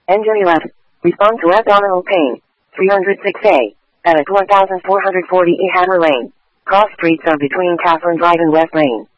Engine 11. Respond to abdominal pain. 306A. At 1440 E Hammer Lane. Cross streets are between Catherine Drive and West Lane.